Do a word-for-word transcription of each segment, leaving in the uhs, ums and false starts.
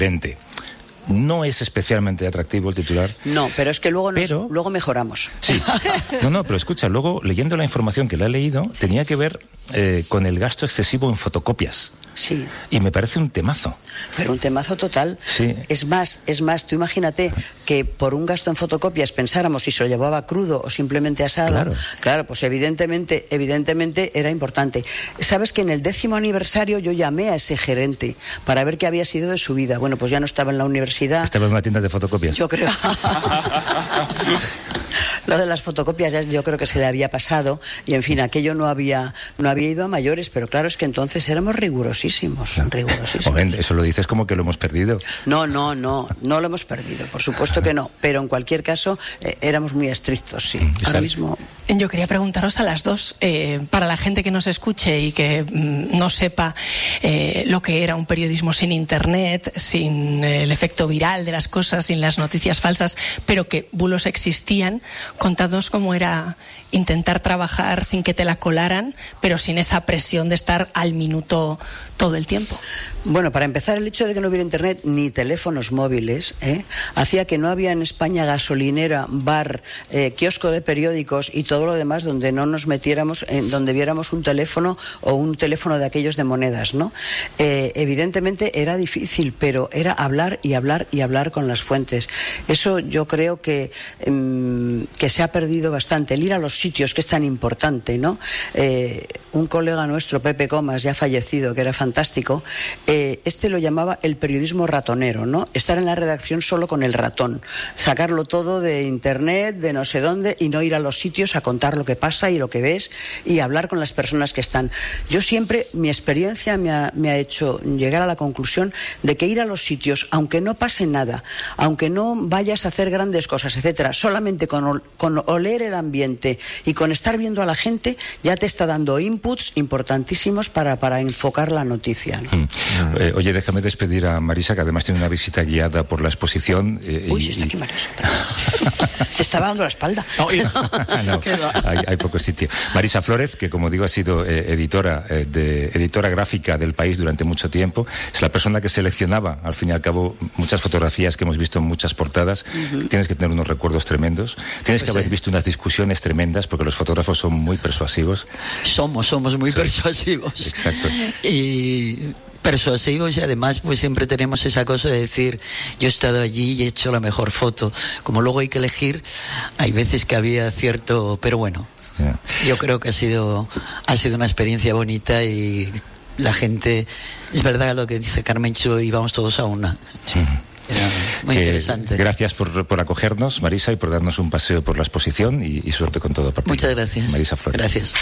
veinte. No es especialmente atractivo el titular. No, pero es que luego, nos, pero, luego mejoramos. Sí. No, no, pero escucha, luego leyendo la información que la he leído, sí, tenía que ver eh, con el gasto excesivo en fotocopias. Sí. Y me parece un temazo. Pero un temazo total. Sí. Es más, es más, tú imagínate que por un gasto en fotocopias pensáramos si se lo llevaba crudo o simplemente asado. Claro. Claro, pues evidentemente, evidentemente era importante. Sabes que en el décimo aniversario yo llamé a ese gerente para ver qué había sido de su vida. Bueno, pues ya no estaba en la universidad. Estaba en una tienda de fotocopias. Yo creo. Lo de las fotocopias ya yo creo que se le había pasado y en fin, aquello no había no había ido a mayores, pero claro, es que entonces éramos rigurosísimos, no. rigurosísimos. Joven, eso lo dices como que lo hemos perdido. No, no, no, no lo hemos perdido, por supuesto que no, pero en cualquier caso eh, éramos muy estrictos, sí. Ahora mismo... Yo quería preguntaros a las dos, eh, para la gente que nos escuche y que mm, no sepa eh, lo que era un periodismo sin internet, sin eh, el efecto viral de las cosas, sin las noticias falsas, pero que bulos existían, contadnos cómo era intentar trabajar sin que te la colaran, pero sin esa presión de estar al minuto todo el tiempo. Bueno, para empezar, el hecho de que no hubiera internet ni teléfonos móviles ¿eh? hacía que no había en España gasolinera, bar, eh, kiosco de periódicos y todo lo demás donde no nos metiéramos, en donde viéramos un teléfono o un teléfono de aquellos de monedas, ¿no? Eh, evidentemente era difícil, pero era hablar y hablar y hablar con las fuentes. Eso yo creo que, eh, que se ha perdido bastante. El ir a los sitios, que es tan importante, ¿no? Eh, un colega nuestro, Pepe Comas, ya fallecido, que era fantástico, eh, este lo llamaba el periodismo ratonero, ¿no? Estar en la redacción solo con el ratón, sacarlo todo de internet, de no sé dónde, y no ir a los sitios a contar lo que pasa y lo que ves y hablar con las personas que están. Yo siempre, mi experiencia me ha, me ha hecho llegar a la conclusión de que ir a los sitios, aunque no pase nada, aunque no vayas a hacer grandes cosas, etcétera, solamente con, con oler el ambiente y con estar viendo a la gente, ya te está dando inputs importantísimos para, para enfocar la noticia, ¿no? Mm. Eh, oye, déjame despedir a Marisa, que además tiene una visita guiada por la exposición. Eh, Uy, y, sí está y... aquí Marisa. Te estaba dando la espalda. No, no, hay, hay poco sitio. Marisa Flórez, que como digo ha sido eh, editora, eh, de, editora gráfica del País durante mucho tiempo, es la persona que seleccionaba, al fin y al cabo, muchas fotografías que hemos visto en muchas portadas. Uh-huh. Tienes que tener unos recuerdos tremendos. Tienes pues que haber sí. visto unas discusiones tremendas, porque los fotógrafos son muy persuasivos. Somos, somos muy Soy. persuasivos. Exacto. Y... persuasivos y además pues siempre tenemos esa cosa de decir yo he estado allí y he hecho la mejor foto. Como luego hay que elegir, hay veces que había cierto, pero bueno, yeah. yo creo que ha sido ha sido una experiencia bonita y la gente, es verdad lo que dice Carmencho, íbamos todos a una. Sí. Era muy eh, interesante. Gracias por, por acogernos, Marisa, y por darnos un paseo por la exposición y, y suerte con todo. Muchas gracias. Marisa Flores. Gracias.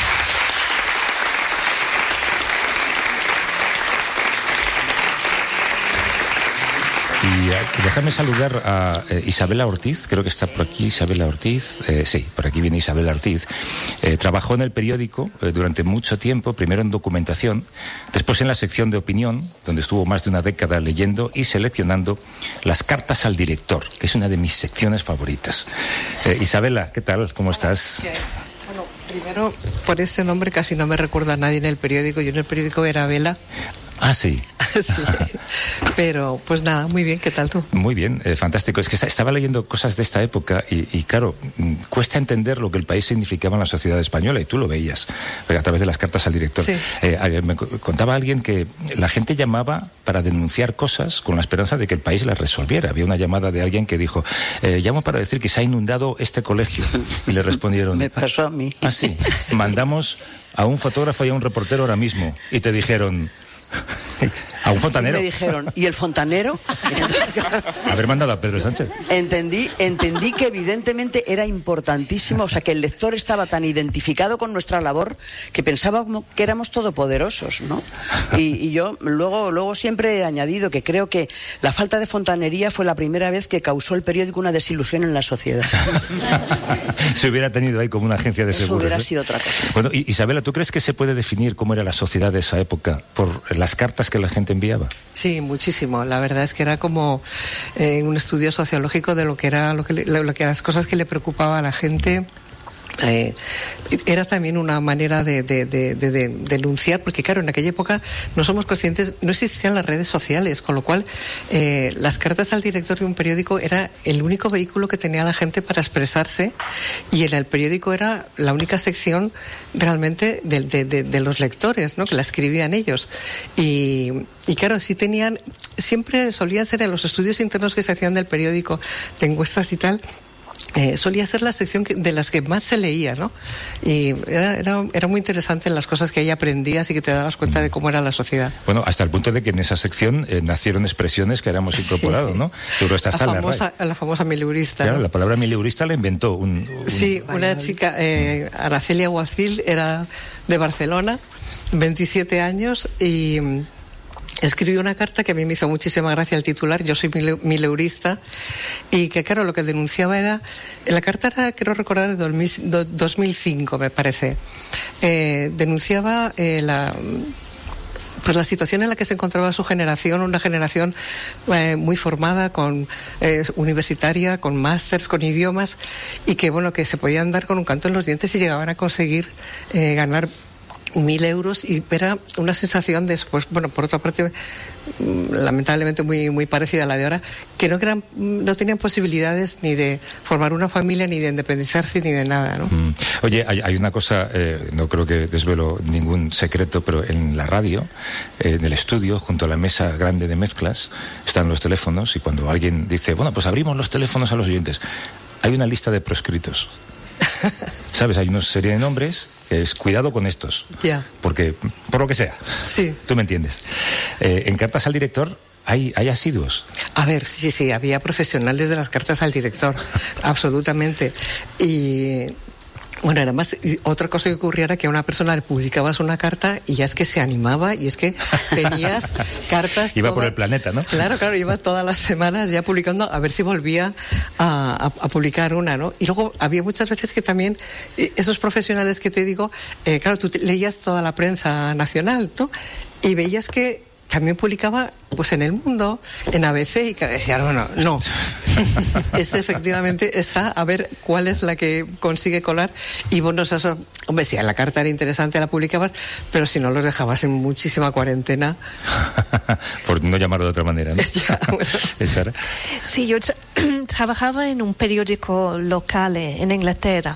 Y eh, déjame saludar a eh, Isabela Ortiz, creo que está por aquí Isabela Ortiz, eh, sí, por aquí viene Isabela Ortiz. Eh, trabajó en el periódico eh, durante mucho tiempo, primero en documentación, después en la sección de opinión, donde estuvo más de una década leyendo y seleccionando las cartas al director, que es una de mis secciones favoritas. Eh, Isabela, ¿qué tal? ¿Cómo estás? Okay. Bueno, primero, por ese nombre casi no me recuerda a nadie en el periódico. Yo en el periódico era Vela. Ah, sí. Sí, pero pues nada, muy bien, ¿qué tal tú? Muy bien, eh, fantástico. Es que está, estaba leyendo cosas de esta época y, y claro, m, cuesta entender lo que el país significaba en la sociedad española y tú lo veías a través de las cartas al director. Sí. Eh, me contaba alguien que la gente llamaba para denunciar cosas con la esperanza de que el país las resolviera. Había una llamada de alguien que dijo, eh, llamo para decir que se ha inundado este colegio, y le respondieron, me pasó a mí. Ah, sí, sí. Mandamos a un fotógrafo y a un reportero ahora mismo, y te dijeron... a un fontanero. Y me dijeron, ¿y el fontanero? Haber mandado a Pedro Sánchez. Entendí, entendí que evidentemente era importantísimo, o sea, que el lector estaba tan identificado con nuestra labor que pensaba que éramos todopoderosos, ¿no? Y, y yo luego, luego siempre he añadido que creo que la falta de fontanería fue la primera vez que causó el periódico una desilusión en la sociedad. Se hubiera tenido ahí como una agencia de Eso seguros. hubiera ¿eh? sido otra cosa. Bueno, Isabela, ¿tú crees que se puede definir cómo era la sociedad de esa época por las cartas que la gente enviaba? Sí, muchísimo. La verdad es que era como eh, un estudio sociológico de lo que era lo que, le, lo que las cosas que le preocupaba a la gente Eh, era también una manera de, de, de, de, de denunciar, porque claro, en aquella época no somos conscientes, no existían las redes sociales, con lo cual eh, las cartas al director de un periódico era el único vehículo que tenía la gente para expresarse, y en el periódico era la única sección realmente de, de, de, de los lectores, ¿no?, que la escribían ellos. Y, y claro, sí tenían, siempre solían ser en los estudios internos que se hacían del periódico, de encuestas y tal. Eh, solía ser la sección que, de las que más se leía, ¿no? Y era, era, era muy interesante las cosas que ahí aprendías y que te dabas cuenta de cómo era la sociedad. Bueno, hasta el punto de que en esa sección eh, nacieron expresiones que ahora incorporado, sí. ¿no? Pero está hasta la, famosa, la, la famosa mileurista. Claro, ¿no? La palabra mileurista la inventó un... un... Sí, una chica, eh, Araceli Aguacil, era de Barcelona, veintisiete años, y... escribió una carta que a mí me hizo muchísima gracia el titular, yo soy mileurista, y que claro, lo que denunciaba era, la carta era, quiero recordar, de dos mil cinco me parece, eh, denunciaba eh, la... pues la situación en la que se encontraba su generación, una generación eh, muy formada, con eh, universitaria, con másters, con idiomas, y que bueno, que se podían dar con un canto en los dientes y llegaban a conseguir eh, ganar mil euros, y era una sensación de, pues bueno, por otra parte, lamentablemente muy muy parecida a la de ahora, que no eran, no tenían posibilidades ni de formar una familia, ni de independizarse, ni de nada, ¿no? Mm. Oye, hay, hay una cosa, eh, no creo que desvelo ningún secreto, pero en la radio, eh, en el estudio, junto a la mesa grande de mezclas, están los teléfonos, y cuando alguien dice, bueno, pues abrimos los teléfonos a los oyentes, hay una lista de proscritos. ¿Sabes? Hay una serie de nombres que es cuidado con estos. Ya. Yeah. Porque, por lo que sea. Sí. Tú me entiendes. Eh, en cartas al director hay, hay asiduos. A ver, sí, sí, había profesionales de las cartas al director. Absolutamente. Y... bueno, además, otra cosa que ocurría era que a una persona le publicabas una carta y ya es que se animaba, y es que tenías cartas... Iba toda... por el planeta, ¿no? Claro, claro, iba todas las semanas ya publicando, a ver si volvía a, a, a publicar una, ¿no? Y luego había muchas veces que también esos profesionales que te digo, eh, claro, tú leías toda la prensa nacional, ¿no? Y veías que también publicaba pues en El Mundo, en A B C, y decías, bueno, no, este efectivamente está, a ver cuál es la que consigue colar. Y bueno, eso, hombre, si la carta era interesante la publicabas, pero si no los dejabas en muchísima cuarentena. Por no llamarlo de otra manera, ¿no? Ya, bueno. Sí, yo tra- trabajaba en un periódico local en Inglaterra.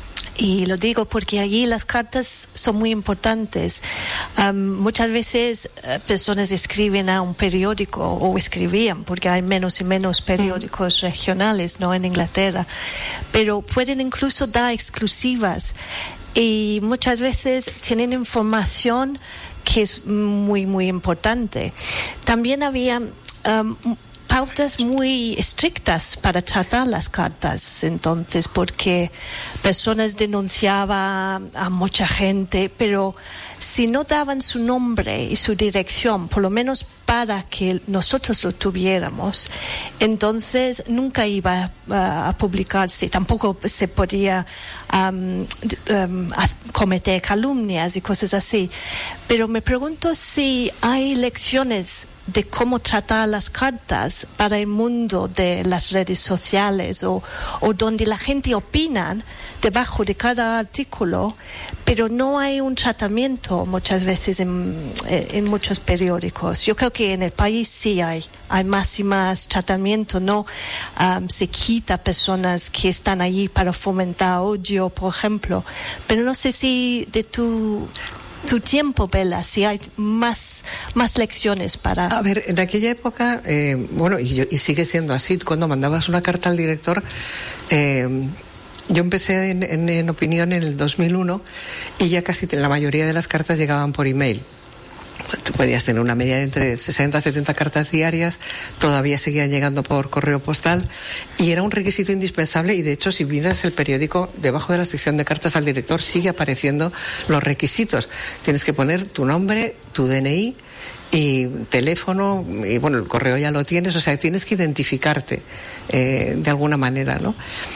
Y lo digo porque allí las cartas son muy importantes. Um, muchas veces uh, personas escriben a un periódico, o escribían, porque hay menos y menos periódicos mm. regionales, ¿no?, en Inglaterra. Pero pueden incluso dar exclusivas, y muchas veces tienen información que es muy, muy importante. También había... Um, pautas muy estrictas para tratar las cartas, entonces, porque personas denunciaban a mucha gente, pero si no daban su nombre y su dirección, por lo menos para que nosotros lo tuviéramos, entonces nunca iba a, a publicarse. Tampoco se podía um, um, cometer calumnias y cosas así. Pero me pregunto si hay lecciones de cómo tratar las cartas para el mundo de las redes sociales, o, o donde la gente opina debajo de cada artículo, pero no hay un tratamiento muchas veces en, en muchos periódicos. Yo creo que en el país sí hay, hay más y más tratamiento, ¿no? Um, se quita personas que están allí para fomentar odio, por ejemplo, pero no sé si de tu... tu tiempo, Bela, si hay más, más lecciones para... A ver, en aquella época, eh, bueno, y, yo, y sigue siendo así, cuando mandabas una carta al director, eh, yo empecé en, en, en Opinión en el dos mil uno, y ya casi la mayoría de las cartas llegaban por email. Tú podías tener una media de entre sesenta a setenta cartas diarias, todavía seguían llegando por correo postal, y era un requisito indispensable. Y de hecho, si miras el periódico, debajo de la sección de cartas al director sigue apareciendo los requisitos. Tienes que poner tu nombre, tu D N I y teléfono, y bueno, el correo ya lo tienes, o sea, tienes que identificarte eh, de alguna manera, ¿no?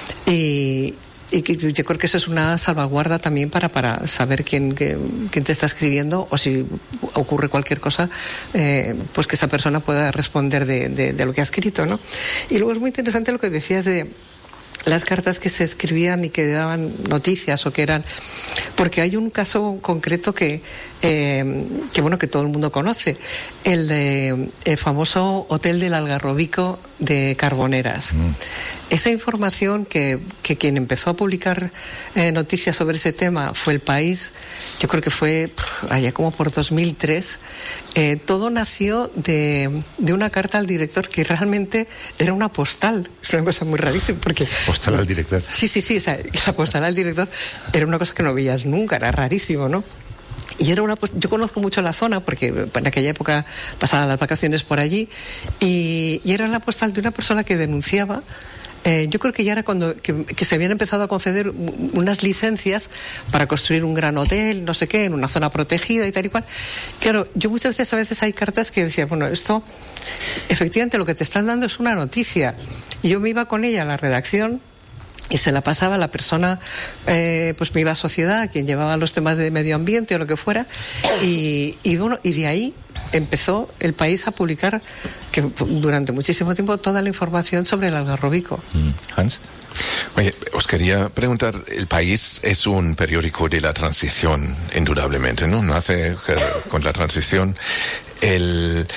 Y Y que yo creo que eso es una salvaguarda también para, para saber quién, quién, quién te está escribiendo, o si ocurre cualquier cosa, eh, pues que esa persona pueda responder de, de, de lo que ha escrito, ¿no? Y luego es muy interesante lo que decías de las cartas que se escribían y que daban noticias o que eran... Porque hay un caso concreto que, eh, que bueno, que todo el mundo conoce, el de el famoso Hotel del Algarrobico de Carboneras. Mm. Esa información que, que quien empezó a publicar eh, noticias sobre ese tema fue El País, yo creo que fue pff, allá como por dos mil tres, eh, todo nació de, de una carta al director que realmente era una postal. Es una cosa muy rarísima porque... Postal al director. Sí, sí, sí, o sea, la postal al director era una cosa que no veías nunca, era rarísimo, ¿no? Y era una, yo conozco mucho la zona porque en aquella época pasaba las vacaciones por allí y, y era la postal de una persona que denunciaba. Eh, yo creo que ya era cuando que, que se habían empezado a conceder unas licencias para construir un gran hotel, no sé qué, en una zona protegida y tal y cual. Claro, yo muchas veces, a veces hay cartas que decían, bueno, esto, efectivamente lo que te están dando es una noticia. Y yo me iba con ella a la redacción y se la pasaba a la persona, eh, pues me iba a Sociedad, quien llevaba los temas de medio ambiente o lo que fuera, y, y bueno, y de ahí empezó El País a publicar que durante muchísimo tiempo toda la información sobre el Algarrobico. Hans. Oye, os quería preguntar, El País es un periódico de la transición, indudablemente, ¿no? Nace eh, con la transición. El...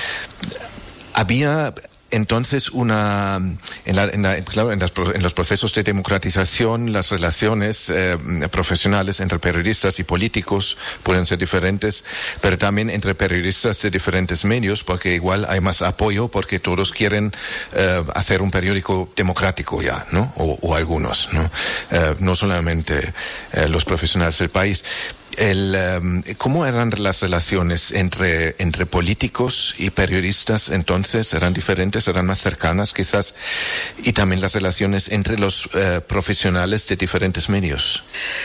Había... Entonces, una en, la, en, la, claro, en, las, en los procesos de democratización, las relaciones eh, profesionales entre periodistas y políticos pueden ser diferentes, pero también entre periodistas de diferentes medios, porque igual hay más apoyo, porque todos quieren eh, hacer un periódico democrático ya, ¿no? O, o algunos, ¿no? Eh, no solamente eh, los profesionales del país. El, um, ¿Cómo eran las relaciones entre, entre políticos y periodistas entonces? ¿Eran diferentes, eran más cercanas quizás? Y también las relaciones entre los uh, profesionales de diferentes medios.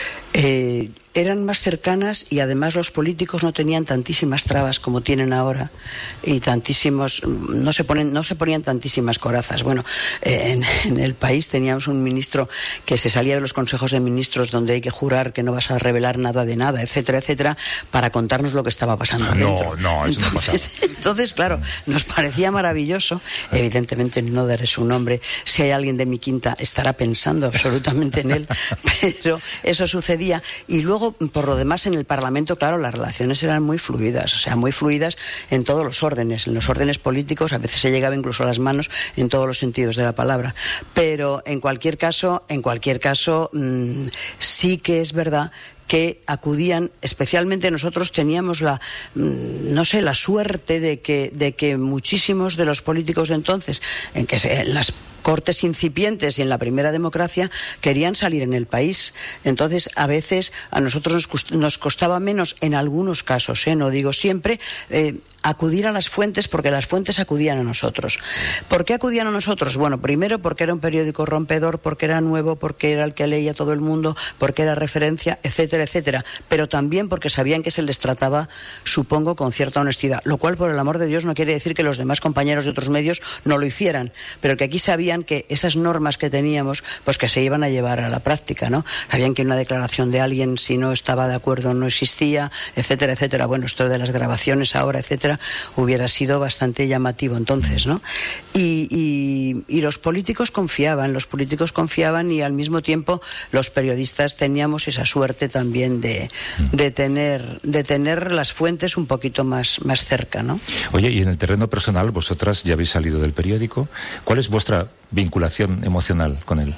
Eh, eran más cercanas y además los políticos no tenían tantísimas trabas como tienen ahora y tantísimos, no se ponen, no se ponían tantísimas corazas. Bueno, eh, en, en El País teníamos un ministro que se salía de los consejos de ministros donde hay que jurar que no vas a revelar nada de nada, etcétera, etcétera, para contarnos lo que estaba pasando dentro. No, no, eso entonces, no pasaba. Entonces, claro, nos parecía maravilloso. Evidentemente no daré su nombre. Si hay alguien de mi quinta estará pensando absolutamente en él, pero eso sucedía. Y luego, por lo demás, en el Parlamento, claro, las relaciones eran muy fluidas, o sea, muy fluidas en todos los órdenes. En los órdenes políticos a veces se llegaba incluso a las manos en todos los sentidos de la palabra. Pero en cualquier caso, en cualquier caso, mmm, sí que es verdad que acudían, especialmente nosotros teníamos la, no sé, la suerte de que, de que muchísimos de los políticos de entonces, en que se, en las cortes incipientes y en la primera democracia, querían salir en El País. Entonces, a veces a nosotros nos, nos costaba menos, en algunos casos, ¿eh? No digo siempre, eh, acudir a las fuentes, porque las fuentes acudían a nosotros. ¿Por qué acudían a nosotros? Bueno, primero porque era un periódico rompedor, porque era nuevo, porque era el que leía todo el mundo, porque era referencia, etcétera, etcétera. Pero también porque sabían que se les trataba, supongo, con cierta honestidad. Lo cual, por el amor de Dios, no quiere decir que los demás compañeros de otros medios no lo hicieran, pero que aquí sabían que esas normas que teníamos, pues que se iban a llevar a la práctica, ¿no? Sabían que una declaración de alguien, si no estaba de acuerdo, no existía, etcétera, etcétera. Bueno, esto de las grabaciones ahora, etcétera, hubiera sido bastante llamativo entonces, ¿no? Y, y, y los políticos confiaban, los políticos confiaban y al mismo tiempo los periodistas teníamos esa suerte también de, de tener, de tener las fuentes un poquito más, más cerca, ¿no? Oye, y en el terreno personal, vosotras ya habéis salido del periódico. ¿Cuál es vuestra vinculación emocional con él?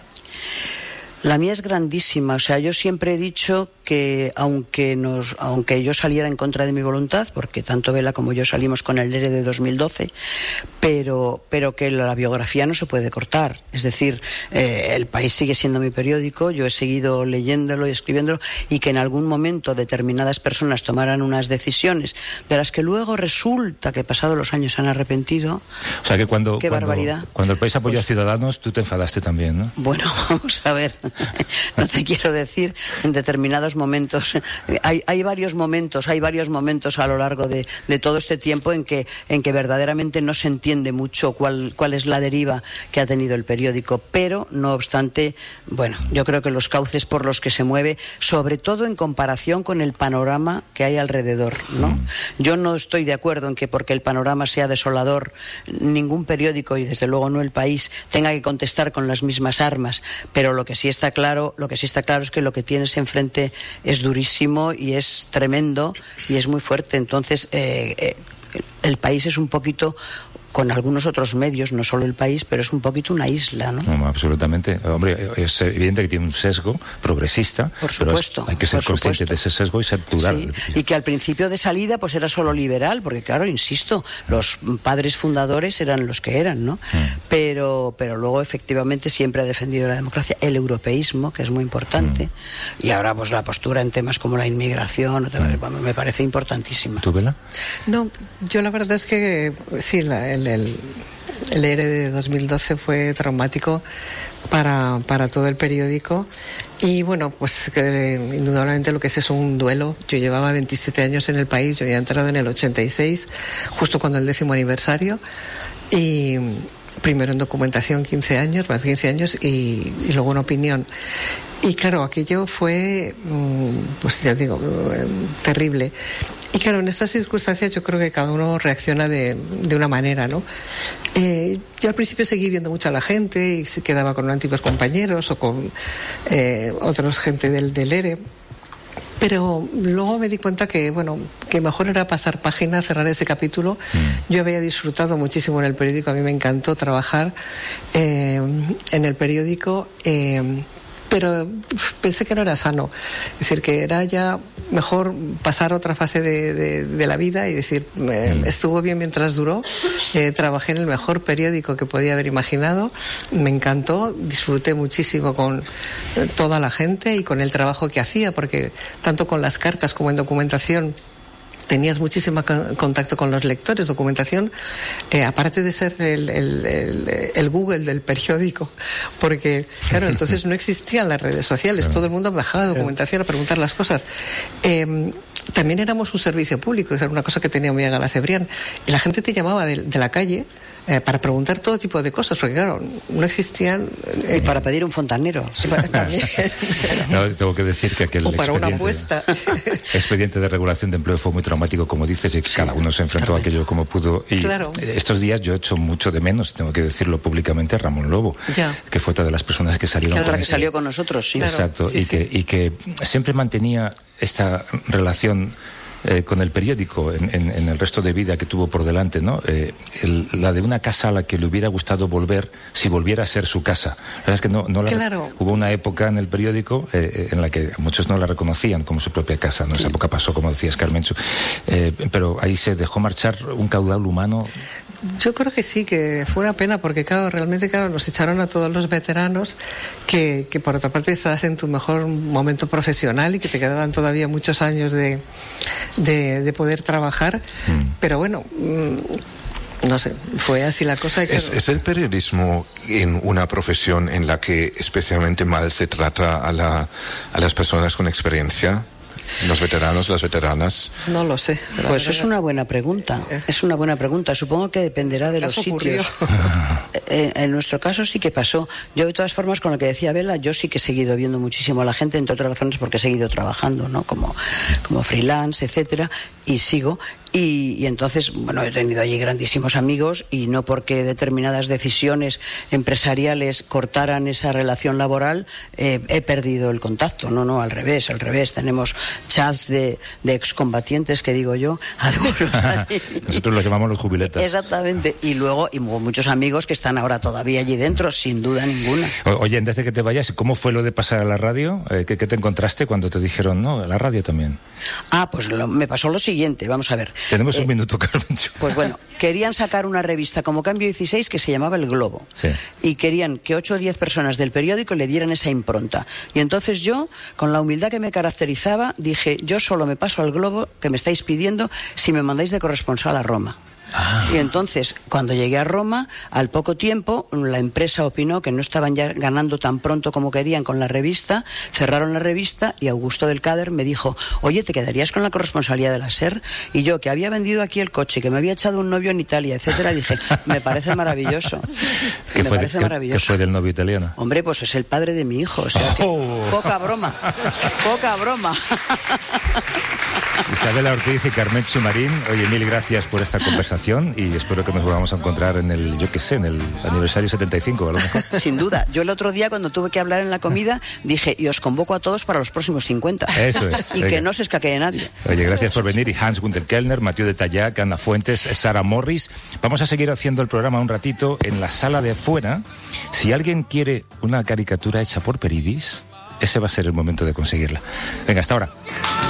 La mía es grandísima, o sea, yo siempre he dicho que aunque nos, aunque yo saliera en contra de mi voluntad, porque tanto Vela como yo salimos con el E R E de dos mil doce, pero, pero que la biografía no se puede cortar. Es decir, eh, El País sigue siendo mi periódico, yo he seguido leyéndolo y escribiéndolo, y que en algún momento determinadas personas tomaran unas decisiones de las que luego resulta que pasados los años se han arrepentido. O sea que cuando, qué cuando, barbaridad. Cuando El País apoyó pues, a Ciudadanos, tú te enfadaste también, ¿no? Bueno, vamos a ver, no te quiero decir, en determinados momentos, hay, hay varios momentos, hay varios momentos a lo largo de, de todo este tiempo en que, en que verdaderamente no se entiende mucho cuál, cuál es la deriva que ha tenido el periódico, pero no obstante, bueno, yo creo que los cauces por los que se mueve, sobre todo en comparación con el panorama que hay alrededor, ¿no? Mm. Yo no estoy de acuerdo en que porque el panorama sea desolador, ningún periódico, y desde luego no El País, tenga que contestar con las mismas armas, pero lo que sí está claro, lo que sí está claro es que lo que tienes enfrente es durísimo y es tremendo y es muy fuerte. Entonces, eh, eh, El País es un poquito, con algunos otros medios, no solo El País, pero es un poquito una isla, ¿no? No, absolutamente. Hombre, es evidente que tiene un sesgo progresista, por supuesto, pero es, hay que ser consciente de ese sesgo y ser plural. Sí. Y que al principio de salida pues era solo liberal, porque claro, insisto, los padres fundadores eran los que eran, ¿no? Mm. Pero, pero luego efectivamente siempre ha defendido la democracia, el europeísmo, que es muy importante, mm. y ahora pues la postura en temas como la inmigración, mm. me parece importantísima. ¿Tú, Vela? No, yo la verdad es que sí, la, el El, el E R E de dos mil doce fue traumático para, para todo el periódico y bueno, pues que, indudablemente lo que es es un duelo. Yo llevaba veintisiete años en El País, yo había entrado en el ochenta y seis, justo cuando el décimo aniversario, y primero en documentación quince años, más de quince años, y, y luego en opinión. Y claro, aquello fue, pues ya digo, terrible. Y claro, en estas circunstancias yo creo que cada uno reacciona de, de una manera, ¿no? Eh, yo al principio seguí viendo mucho a la gente y se quedaba con antiguos compañeros o con eh, otros gente del, del E R E. Pero luego me di cuenta que, bueno, que mejor era pasar página, cerrar ese capítulo. Mm. Yo había disfrutado muchísimo en el periódico, a mí me encantó trabajar eh, en el periódico, eh, pero pensé que no era sano. Es decir, que era ya mejor pasar otra fase de, de, de la vida y decir, eh, mm. estuvo bien mientras duró, eh, trabajé en el mejor periódico que podía haber imaginado, me encantó, disfruté muchísimo con toda la gente y con el trabajo que hacía, porque tanto con las cartas como en documentación tenías muchísimo contacto con los lectores. Documentación, eh, aparte de ser el, el, el, el Google del periódico, porque claro, entonces no existían las redes sociales, claro. Todo el mundo bajaba documentación a preguntar las cosas. Eh, también éramos un servicio público, era una cosa que tenía muy a Gala Cebrián, y la gente te llamaba de, de la calle eh, para preguntar todo tipo de cosas, porque claro, no existían... Eh, y para pedir un fontanero. Sí, para, también. No, tengo que decir que aquel o para expediente, una apuesta. expediente de regulación de empleo fue muy traumático, como dices, y sí, cada uno se enfrentó a aquello como pudo. Y claro. Estos días yo he hecho mucho de menos, tengo que decirlo públicamente, a Ramón Lobo, ya. que fue otra de las personas que salieron claro, con que ese... salió con nosotros, sí. Exacto, sí, y, sí. Que, y que siempre mantenía esta relación Eh, con el periódico en, en, en el resto de vida que tuvo por delante, ¿no? Eh, el, la de una casa a la que le hubiera gustado volver si volviera a ser su casa. La verdad es que no, no la, claro. Hubo una época en el periódico eh, en la que muchos no la reconocían como su propia casa, ¿no? Esa época pasó, como decías, Carmenchu, eh, pero ahí se dejó marchar un caudal humano. Yo creo que sí, que fue una pena, porque claro, realmente claro, nos echaron a todos los veteranos que, que por otra parte estabas en tu mejor momento profesional y que te quedaban todavía muchos años de, de, de poder trabajar, mm. pero bueno, mmm, no sé, fue así la cosa. Y claro, ¿Es, ¿Es el periodismo en una profesión en la que especialmente mal se trata a, la, a las personas con experiencia? ¿Los veteranos, las veteranas? No lo sé. Pues verdad. Es una buena pregunta. Es una buena pregunta. Supongo que dependerá de los sitios. En, en nuestro caso sí que pasó. Yo, de todas formas, con lo que decía Vela, yo sí que he seguido viendo muchísimo a la gente, entre otras razones porque he seguido trabajando, ¿no? Como, como freelance, etcétera, y sigo. Y, y entonces, bueno, he tenido allí grandísimos amigos, y no porque determinadas decisiones empresariales cortaran esa relación laboral, eh, he perdido el contacto. No, no, al revés, al revés. Tenemos chats de, de excombatientes, que digo yo, algunos allí. Nosotros los llamamos los jubiletas. Exactamente. Y luego, y muchos amigos que están ahora todavía allí dentro, sin duda ninguna. O, oye, antes de que te vayas, ¿cómo fue lo de pasar a la radio? Eh, ¿qué, ¿Qué te encontraste cuando te dijeron, no, la radio también? Ah, pues lo, me pasó lo siguiente, vamos a ver. Tenemos eh, un minuto, Carmen. Pues bueno, querían sacar una revista como Cambio dieciséis que se llamaba El Globo. Sí. Y querían que ocho o diez personas del periódico le dieran esa impronta. Y entonces yo, con la humildad que me caracterizaba, dije, yo solo me paso al Globo que me estáis pidiendo si me mandáis de corresponsal a Roma. Ah. Y entonces, cuando llegué a Roma, al poco tiempo, la empresa opinó que no estaban ya ganando tan pronto como querían con la revista, cerraron la revista y Augusto del Cader me dijo, oye, ¿te quedarías con la corresponsalía de la SER? Y yo, que había vendido aquí el coche, que me había echado un novio en Italia, etcétera, dije, me parece maravilloso. ¿Qué me fue, parece de, maravilloso. ¿Qué fue del novio italiano? Hombre, pues es el padre de mi hijo, o sea, que Oh. poca broma, poca broma. Isabela Ortiz y Carmen Chumarín, oye, mil gracias por esta conversación y espero que nos volvamos a encontrar en el, yo qué sé, en el aniversario setenta y cinco, a lo mejor. Sin duda. Yo el otro día, cuando tuve que hablar en la comida, dije, y os convoco a todos para los próximos cincuenta. Eso es. Y Oiga. que no se escaquee nadie. Oye, gracias por venir. Y Hans Gunther Kellner, Mathieu de Tallac, Ana Fuentes, Sara Morris. Vamos a seguir haciendo el programa un ratito en la sala de afuera. Si alguien quiere una caricatura hecha por Peridis, ese va a ser el momento de conseguirla. Venga, hasta ahora.